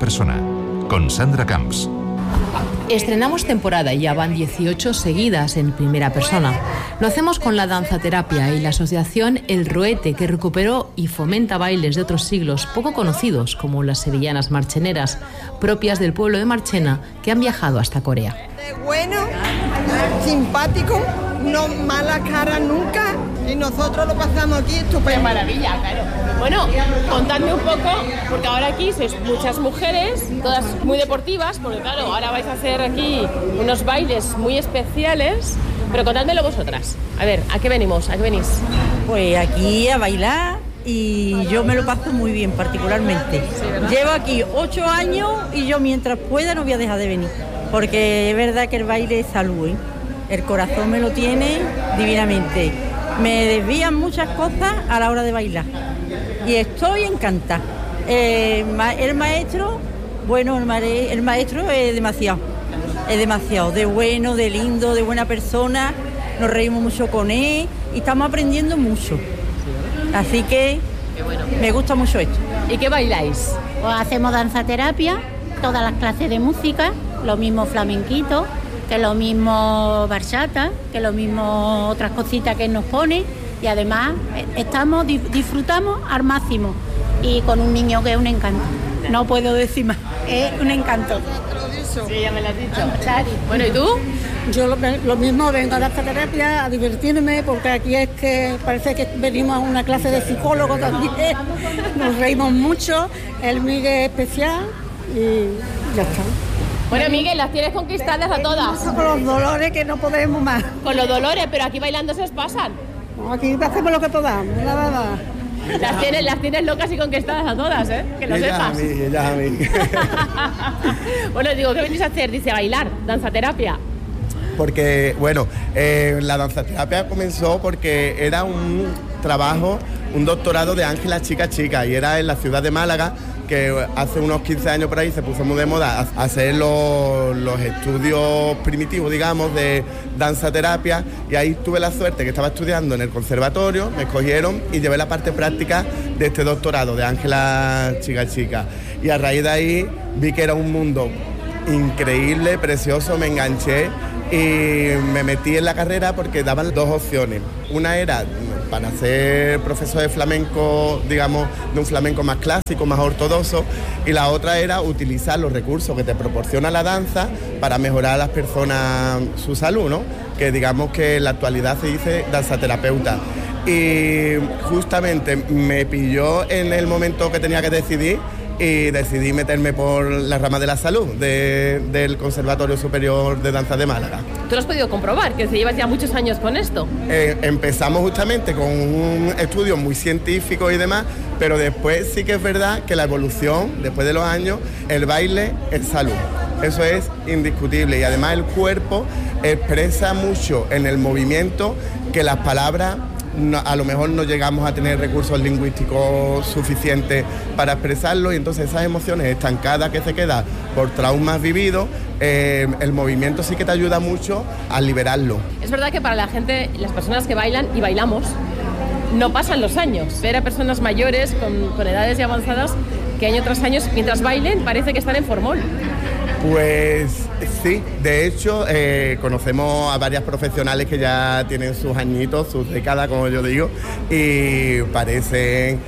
persona, con Sandra Camps. Estrenamos temporada y ya van 18 seguidas en primera persona. Lo hacemos con la danzaterapia y la asociación El Roete, que recuperó y fomenta bailes de otros siglos poco conocidos, como las sevillanas marcheneras, propias del pueblo de Marchena, que han viajado hasta Corea. Bueno, simpático, no mala cara nunca, y nosotros lo pasamos aquí estupendo. ¡Qué maravilla, claro! Bueno, contadme un poco, porque ahora aquí sois muchas mujeres, todas muy deportivas, porque claro, ahora vais a hacer aquí unos bailes muy especiales, pero contádmelo vosotras. A ver, ¿a qué venimos? ¿A qué venís? Pues aquí a bailar y yo me lo paso muy bien particularmente. Sí, llevo aquí 8 años y yo mientras pueda no voy a dejar de venir, porque es verdad que el baile es salud, ¿eh? El corazón me lo tiene divinamente. Me desvían muchas cosas a la hora de bailar y estoy encantada. El maestro, bueno, el maestro es demasiado de bueno, de lindo, de buena persona. Nos reímos mucho con él y estamos aprendiendo mucho. Así que me gusta mucho esto. ¿Y qué bailáis? Pues hacemos danzaterapia, todas las clases de música, lo mismo flamenquito, que lo mismo bachata, que lo mismo otras cositas que nos pone, y además disfrutamos al máximo, y con un niño que es un encanto, no puedo decir más, es un encanto. Sí, ya me lo has dicho. Bueno, ¿y tú? Yo lo mismo, vengo a dar terapia, a divertirme, porque aquí es que parece que venimos a una clase de psicólogo también, nos reímos mucho, el Miguel es especial y ya está. Bueno, Miguel, las tienes conquistadas a todas. Con los dolores que no podemos más. Con los dolores, pero aquí bailando se os pasan. Aquí hacemos lo que podamos, nada. Las tienes locas y conquistadas a todas, ¿eh? Que lo sepas. Ellas a mí. Bueno, digo, ¿qué venís a hacer? Dice, bailar, danzaterapia. Porque, bueno, la danzaterapia comenzó porque era un trabajo, un doctorado de Ángela Chica, y era en la ciudad de Málaga, que hace unos 15 años por ahí se puso muy de moda hacer los estudios primitivos, digamos, de danzaterapia, y ahí tuve la suerte que estaba estudiando en el conservatorio, me escogieron y llevé la parte práctica de este doctorado de Ángela Chica, y a raíz de ahí vi que era un mundo increíble, precioso, me enganché y me metí en la carrera porque daban 2 opciones. Una era para ser profesor de flamenco, digamos, de un flamenco más clásico, más ortodoxo, y la otra era utilizar los recursos que te proporciona la danza para mejorar a las personas su salud, ¿no? Que digamos que en la actualidad se dice danzaterapeuta. Y justamente me pilló en el momento que tenía que decidir, y decidí meterme por la rama de la salud del Conservatorio Superior de Danza de Málaga. ¿Tú lo has podido comprobar, que llevas ya muchos años con esto? Empezamos justamente con un estudio muy científico y demás, pero después sí que es verdad que la evolución, después de los años, el baile es salud. Eso es indiscutible, y además el cuerpo expresa mucho en el movimiento que las palabras a lo mejor no llegamos a tener recursos lingüísticos suficientes para expresarlo, y entonces esas emociones estancadas que se quedan por traumas vividos, el movimiento sí que te ayuda mucho a liberarlo. Es verdad que para la gente, las personas que bailan y bailamos, no pasan los años. Ver a personas mayores con edades ya avanzadas que año tras año, mientras bailen, parece que están en formol. Pues sí, de hecho conocemos a varias profesionales que ya tienen sus añitos, sus décadas, como yo digo, y parecen,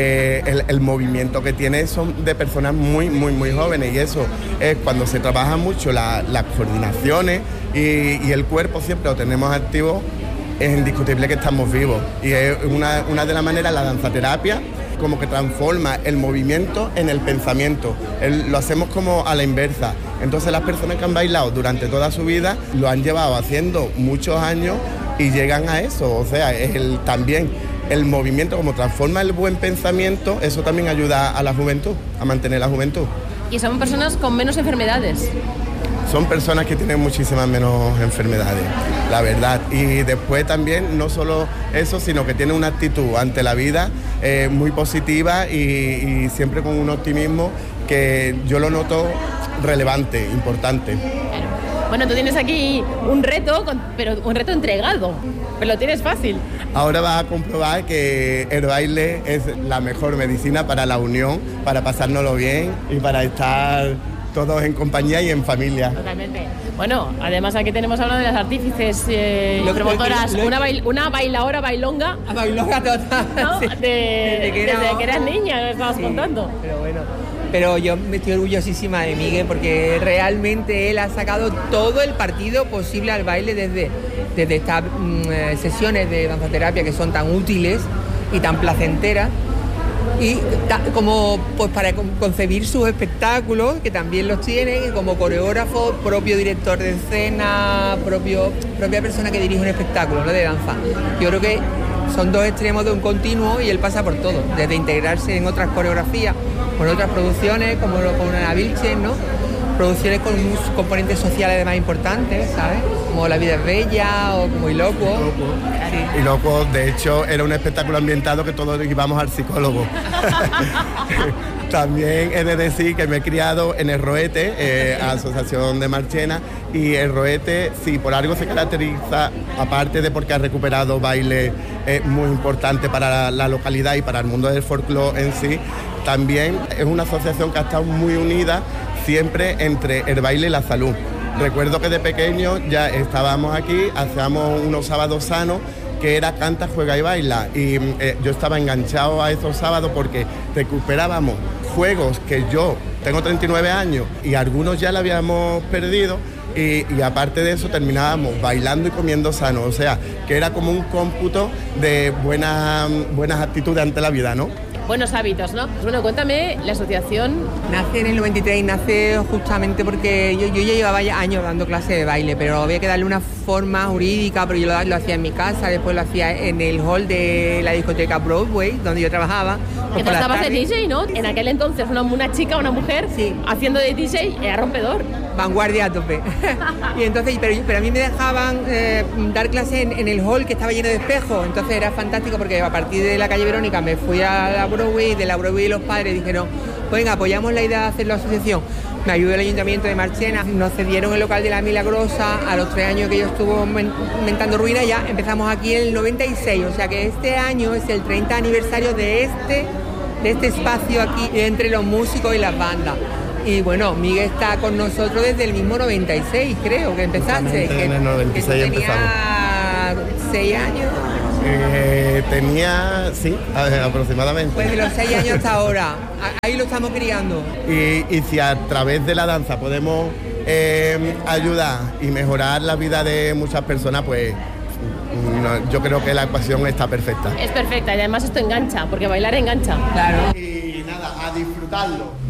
el movimiento que tienen son de personas muy jóvenes, y eso es cuando se trabaja mucho las coordinaciones y el cuerpo siempre lo tenemos activo, es indiscutible que estamos vivos, y es una de las maneras, la danzaterapia, como que transforma el movimiento en el pensamiento. Lo hacemos como a la inversa. Entonces las personas que han bailado durante toda su vida lo han llevado haciendo muchos años y llegan a eso. O sea, también el movimiento, como transforma el buen pensamiento, eso también ayuda a la juventud, a mantener la juventud. Y son personas con menos enfermedades. Son personas que tienen muchísimas menos enfermedades, la verdad. Y después también, no solo eso, sino que tienen una actitud ante la vida muy positiva y siempre con un optimismo que yo lo noto relevante, importante. Bueno, tú tienes aquí un reto, pero un reto entregado, pero lo tienes fácil. Ahora vas a comprobar que el baile es la mejor medicina para la unión, para pasárnoslo bien y para estar todos en compañía y en familia. Totalmente. Bueno, además aquí tenemos a una de las artífices y promotoras, una bailadora bailonga. Bailonga total. ¿No? Sí. Desde que eras niña, lo estabas contando. Pero bueno. Pero yo me estoy orgullosísima de Miguel porque realmente él ha sacado todo el partido posible al baile desde estas sesiones de danzaterapia que son tan útiles y tan placenteras, y como pues para concebir sus espectáculos, que también los tiene, y como coreógrafo, propio director de escena, propia persona que dirige un espectáculo, ¿no?, de danza. Yo creo que son dos extremos de un continuo y él pasa por todo, desde integrarse en otras coreografías, con otras producciones, como Ana Vilches, ¿no? Producciones con unos componentes sociales además importantes, ¿sabes? Como La vida es bella o como Ilocuo. Sí. Ilocuo, de hecho, era un espectáculo ambientado que todos íbamos al psicólogo. También he de decir que me he criado en el Roete, Asociación de Marchena, y el Roete, sí, por algo se caracteriza, aparte de porque ha recuperado baile muy importante para la localidad y para el mundo del folclore en sí, también es una asociación que ha estado muy unida siempre entre el baile y la salud. Recuerdo que de pequeño ya estábamos aquí, hacíamos unos sábados sanos, que era canta, juega y baila, y yo estaba enganchado a esos sábados porque recuperábamos juegos que yo tengo 39 años y algunos ya lo habíamos perdido, y aparte de eso terminábamos bailando y comiendo sano, o sea, que era como un cómputo de buenas actitudes ante la vida, ¿no? Buenos hábitos, ¿no? Pues bueno, cuéntame, la asociación... Nace en el 93, nace justamente porque yo ya llevaba ya años dando clases de baile, pero había que darle una forma jurídica, pero yo lo hacía en mi casa, después lo hacía en el hall de la discoteca Broadway, donde yo trabajaba. Que tú estabas de DJ, ¿no? En aquel entonces una chica, una mujer, sí, haciendo de DJ, era rompedor. Vanguardia a tope. Y entonces, pero a mí me dejaban dar clases en el hall que estaba lleno de espejos, entonces era fantástico porque a partir de la calle Verónica me fui a la Broadway, de la Broadway y los padres dijeron, venga, apoyamos la idea de hacer la asociación. Me ayudó el Ayuntamiento de Marchena, nos cedieron el local de la Milagrosa, a los 3 años que yo estuve inventando ruina, ya empezamos aquí en el 96, o sea que este año es el 30 aniversario de este espacio aquí entre los músicos y las bandas. Y bueno, Miguel está con nosotros desde el mismo 96, creo, que empezaste. En el 96 empezamos. Tenía 6 años. Tenía, sí, aproximadamente. Pues de los 6 años hasta ahora, ahí lo estamos criando. Y si a través de la danza podemos ayudar y mejorar la vida de muchas personas, pues yo creo que la ecuación está perfecta. Es perfecta y además esto engancha, porque bailar engancha. Claro. Y nada, a disfrutarlo.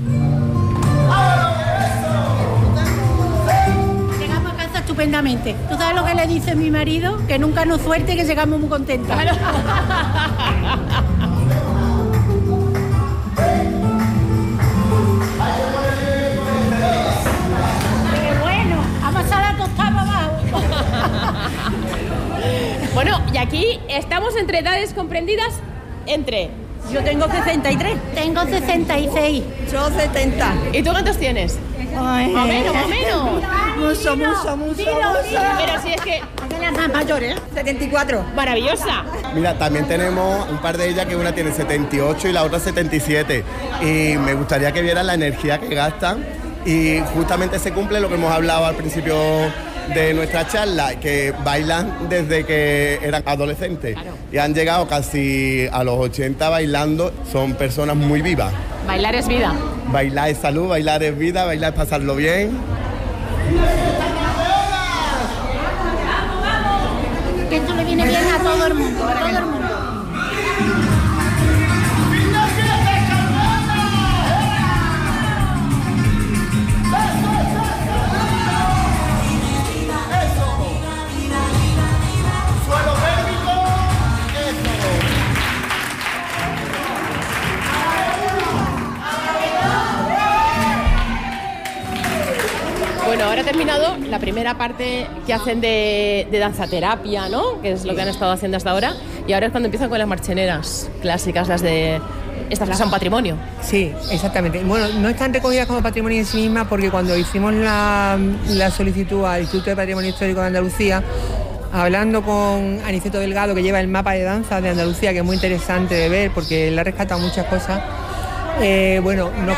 Llegamos a casa estupendamente. ¿Tú sabes lo que le dice mi marido? Que nunca nos suelte, que llegamos muy contentos. ¡Qué bueno! Amasada tostada abajo. Bueno, y aquí estamos entre edades comprendidas entre... Yo tengo 63. Tengo 66. Yo 70. ¿Y tú cuántos tienes? Ay. Más o menos. Mucho. Pero si es que... De las más mayores. 74. Maravillosa. Mira, también tenemos un par de ellas que una tiene 78 y la otra 77. Y me gustaría que vieran la energía que gastan. Y justamente se cumple lo que hemos hablado al principio de nuestra charla, que bailan desde que eran adolescentes. Claro. Y han llegado casi a los 80 bailando. Son personas muy vivas. Bailar es vida. Bailar es salud, bailar es vida, bailar es pasarlo bien. Que esto le viene bien a todo el mundo, a todo el mundo. Bueno, ahora ha terminado la primera parte que hacen de danzaterapia, ¿no? Que es lo que han estado haciendo hasta ahora. Y ahora es cuando empiezan con las marcheneras clásicas, las de estas que son patrimonio. Sí, exactamente. Bueno, no están recogidas como patrimonio en sí mismas porque cuando hicimos la solicitud al Instituto de Patrimonio Histórico de Andalucía, hablando con Aniceto Delgado, que lleva el mapa de danza de Andalucía, que es muy interesante de ver porque él ha rescatado muchas cosas, nos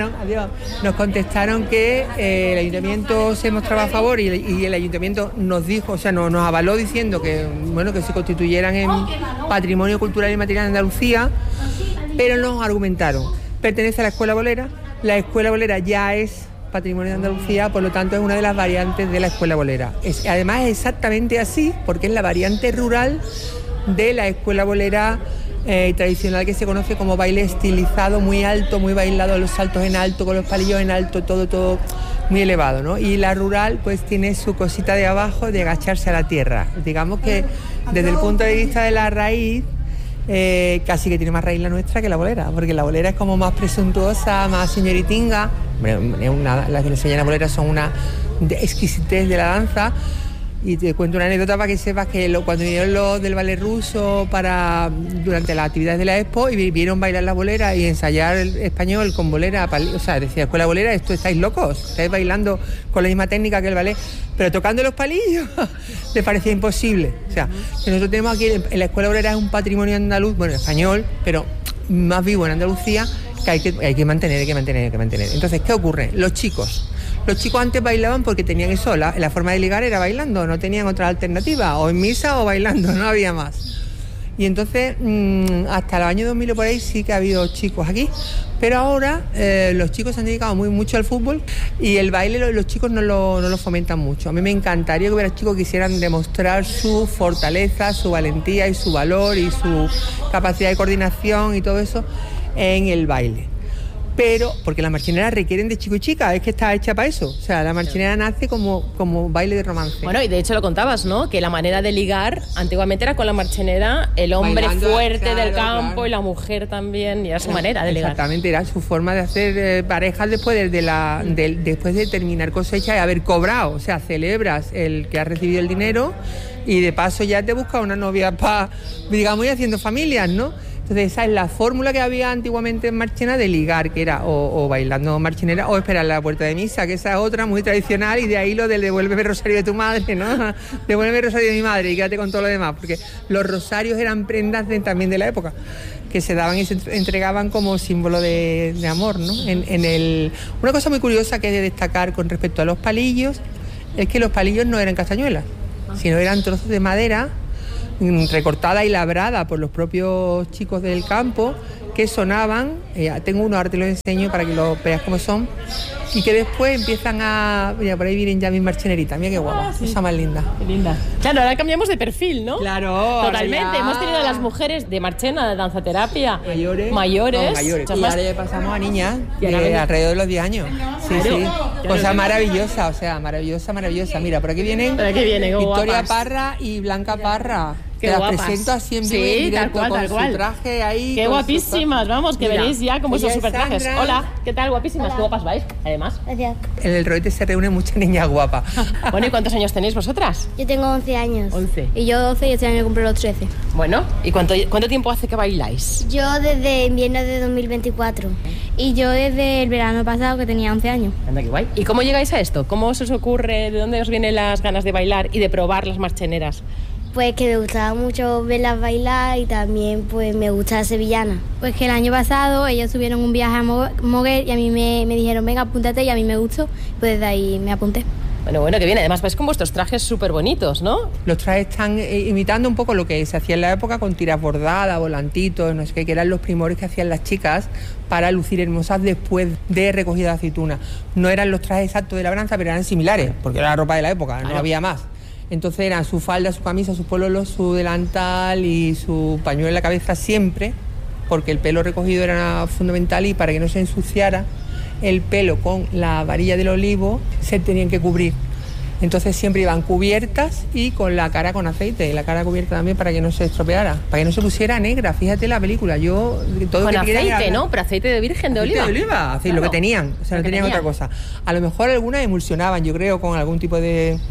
contestaron que el ayuntamiento se mostraba a favor y el ayuntamiento nos dijo, o sea, nos avaló diciendo que se constituyeran en patrimonio cultural y material de Andalucía, pero nos argumentaron, pertenece a la Escuela Bolera, la Escuela Bolera ya es patrimonio de Andalucía, por lo tanto es una de las variantes de la Escuela Bolera. Además es exactamente así, porque es la variante rural de la Escuela Bolera tradicional, que se conoce como baile estilizado, muy alto, muy bailado, los saltos en alto, con los palillos en alto, todo muy elevado, ¿no? Y la rural pues tiene su cosita de abajo de agacharse a la tierra. Digamos que desde el punto de vista de la raíz, casi que tiene más raíz la nuestra que la bolera, porque la bolera es como más presuntuosa, más señoritinga. Las que nos enseñan la bolera son una exquisitez de la danza. Y te cuento una anécdota para que sepas que cuando vinieron los del ballet ruso durante las actividades de la Expo y vieron bailar la bolera y ensayar el español con bolera, o sea, decía, escuela bolera, esto estáis locos, estáis bailando con la misma técnica que el ballet, pero tocando los palillos, les parecía imposible. O sea, que nosotros tenemos aquí, en la escuela bolera es un patrimonio andaluz, bueno, español, pero más vivo en Andalucía, que hay que mantener. Entonces, ¿qué ocurre? Los chicos antes bailaban porque tenían eso, la forma de ligar era bailando, no tenían otra alternativa, o en misa o bailando, no había más. Y entonces, hasta el año 2000 o por ahí sí que ha habido chicos aquí, pero ahora los chicos se han dedicado mucho al fútbol y el baile los chicos no lo fomentan mucho. A mí me encantaría que hubiera chicos que quisieran demostrar su fortaleza, su valentía y su valor y su capacidad de coordinación y todo eso en el baile. Pero, porque las marchineras requieren de chico y chica, es que está hecha para eso. O sea, la marchinera nace como baile de romance. Bueno, y de hecho lo contabas, ¿no? Que la manera de ligar antiguamente era con la marchinera, el hombre bailando, fuerte del campo y la mujer también, y era su manera de ligar. Exactamente, era su forma de hacer parejas después después de terminar cosecha y haber cobrado. O sea, celebras el que has recibido el dinero y de paso ya te buscas una novia para, digamos, ir haciendo familias, ¿no? Entonces esa es la fórmula que había antiguamente en Marchena de ligar, que era o bailando marchinera o esperar la puerta de misa, que esa es otra muy tradicional, y de ahí lo del devuélveme el rosario de tu madre, ¿no? Devuélveme el rosario de mi madre y quédate con todo lo demás, porque los rosarios eran prendas también de la época, que se daban y se entregaban como símbolo de amor, ¿no? Una cosa muy curiosa que he de destacar con respecto a los palillos es que los palillos no eran castañuelas, sino eran trozos de madera recortada y labrada por los propios chicos del campo, que sonaban, tengo uno, ahora te lo enseño para que lo veas cómo son, y que después empiezan mira, por ahí vienen ya mis marcheneritas, mira qué guapa, cosa más linda. Qué linda. Claro, ahora cambiamos de perfil, ¿no? Claro. Totalmente, ya. Hemos tenido a las mujeres de Marchena, de danzaterapia, mayores. Y ahora ya pasamos a niñas de alrededor de los 10 años. Sí, sí. Cosa maravillosa, o sea, maravillosa. Mira, por aquí vienen Victoria guapas. Parra y Blanca Parra. Qué te guapas. Las presento así en vivo sí, y directo, tal cual. su traje ahí. Qué guapísimas, vamos, que veréis ya como esos super trajes. Sandra. Hola, ¿qué tal, guapísimas? Qué guapas vais, además. Gracias. En el Roete se reúnen muchas niñas guapas. Bueno, ¿y cuántos años tenéis vosotras? Yo tengo 11 años. 11. Y yo 12 y este año cumplo los 13. Bueno, ¿y cuánto tiempo hace que bailáis? Yo desde invierno de 2024. Y yo desde el verano pasado, que tenía 11 años. Anda, qué guay. ¿Y cómo llegáis a esto? ¿Cómo se os ocurre? ¿De dónde os vienen las ganas de bailar y de probar las marcheneras? Pues que me gustaba mucho verlas bailar y también pues me gusta sevillana. Pues que el año pasado ellos tuvieron un viaje a Moguer y a mí me dijeron, venga, apúntate, y a mí me gustó. Pues desde ahí me apunté. Bueno, que bien. Además vais con vuestros trajes súper bonitos, ¿no? Los trajes están imitando un poco lo que se hacía en la época con tiras bordadas, volantitos, no sé qué, que eran los primores que hacían las chicas para lucir hermosas después de recogida de aceituna. No eran los trajes exactos de labranza, pero eran similares, porque era la ropa de la época, no había más. Entonces eran su falda, su camisa, sus pololos, su delantal y su pañuelo en la cabeza siempre, porque el pelo recogido era fundamental y para que no se ensuciara el pelo con la varilla del olivo se tenían que cubrir. Entonces siempre iban cubiertas y con la cara con aceite, y la cara cubierta también para que no se estropeara, para que no se pusiera negra. Fíjate la película, yo todo con que aceite, ¿no? Pero aceite de virgen de oliva. Aceite de oliva, así, claro. Lo que tenían, o sea, no tenían otra cosa. A lo mejor algunas emulsionaban, yo creo, con algún tipo de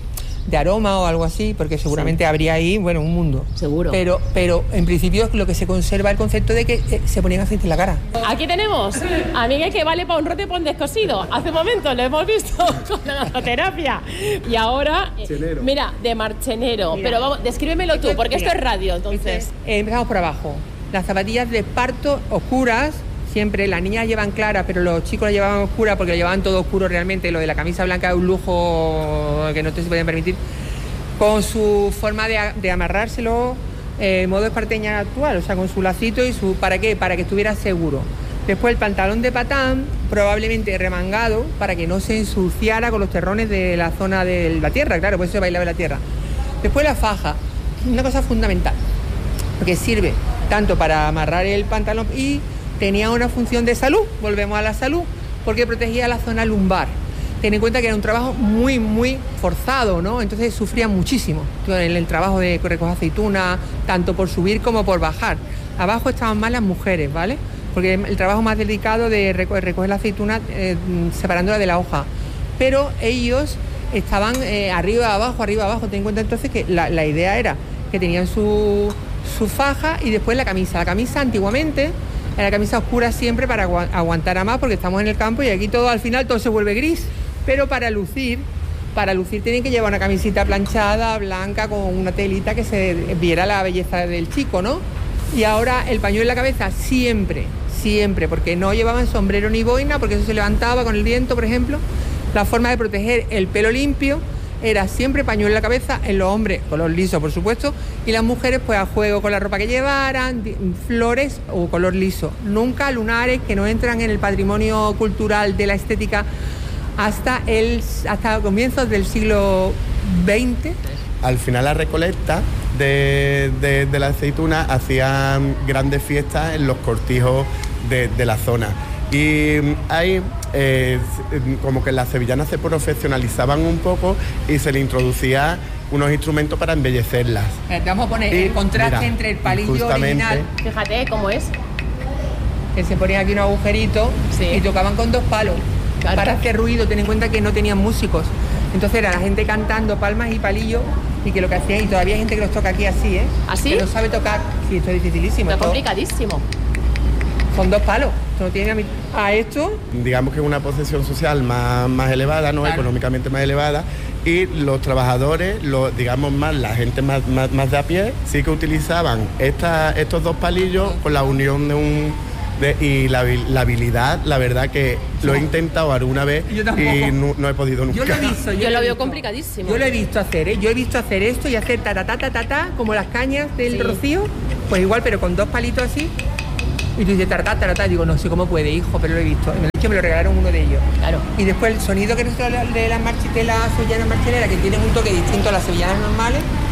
de aroma o algo así, porque seguramente habría ahí, bueno, un mundo. Seguro. Pero en principio lo que se conserva es el concepto de que se ponían aceite en la cara. Aquí tenemos a Miguel, que vale para un rote para un descosido. Hace un momento lo hemos visto con la danzaterapia. Y ahora, mira, de marchenero. Mira. Pero vamos, descríbemelo tú, porque esto es radio, entonces. Empezamos por abajo. Las zapatillas de esparto oscuras. Siempre las niñas llevan claras, pero los chicos las llevaban oscuras porque lo llevaban todo oscuro realmente. Lo de la camisa blanca es un lujo que no te se pueden permitir. Con su forma de amarrárselo, modo esparteña actual, o sea, con su lacito y su... ¿Para qué? Para que estuviera seguro. Después el pantalón de patán, probablemente remangado, para que no se ensuciara con los terrones de la zona de la tierra, claro, por eso se bailaba en la tierra. Después la faja, una cosa fundamental, porque sirve tanto para amarrar el pantalón y... tenía una función de salud, volvemos a la salud, porque protegía la zona lumbar. Ten en cuenta que era un trabajo muy, muy forzado, ¿no? Entonces sufría muchísimo en el trabajo de recoger aceituna, tanto por subir como por bajar. Abajo estaban más las mujeres, ¿vale? Porque el trabajo más delicado de recoger la aceituna separándola de la hoja. Pero ellos estaban arriba, abajo. Ten en cuenta entonces que la idea era que tenían su faja y después la camisa. La camisa antiguamente... era la camisa oscura siempre para aguantar a más, porque estamos en el campo y aquí todo al final todo se vuelve gris. Pero para lucir tienen que llevar una camisita planchada, blanca, con una telita que se viera la belleza del chico, ¿no? Y ahora el pañuelo en la cabeza siempre, porque no llevaban sombrero ni boina, porque eso se levantaba con el viento, por ejemplo. La forma de proteger el pelo limpio era siempre pañuelo en la cabeza, en los hombres color liso, por supuesto, y las mujeres pues a juego con la ropa que llevaran, flores o color liso. Nunca lunares, que no entran en el patrimonio cultural de la estética hasta comienzos del siglo XX. Al final la recolecta de la aceituna hacían grandes fiestas en los cortijos de la zona. Y ahí como que las sevillanas se profesionalizaban un poco y se le introducía unos instrumentos para embellecerlas. Vamos a poner el contraste entre el palillo original. Fíjate cómo es. Que se ponían aquí un agujerito y tocaban con 2 palos. Claro. Para hacer ruido. Ten en cuenta que no tenían músicos. Entonces era la gente cantando palmas y palillos, y que lo que hacían, y todavía hay gente que los toca aquí así, ¿eh? ¿Así? Que no sabe tocar. Sí, esto es dificilísimo. Está complicadísimo. Son 2 palos. No tiene a esto. Digamos que es una posición social más elevada, ¿no? Claro. Económicamente más elevada. Y los trabajadores, digamos más, la gente más de a pie, sí que utilizaban estos 2 palillos con la unión y la habilidad, la verdad que lo he intentado alguna vez y no he podido nunca. Yo lo veo complicadísimo. Yo lo he visto hacer, ¿eh? Yo he visto hacer esto y hacer ta como las cañas del rocío, pues igual, pero con 2 palitos así. Y tú dices taratá, digo, no sé cómo puede, hijo, pero lo he visto. De hecho, me lo regalaron uno de ellos. Claro. Y después el sonido que nosotros de las sevillanas marcheleras, que tienen un toque distinto a las sevillanas normales,